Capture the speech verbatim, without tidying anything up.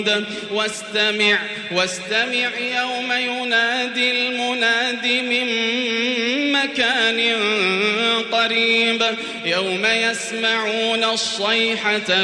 واستمع واستمع يوم ينادي المناد من مكان قريب يوم يسمعون الصيحة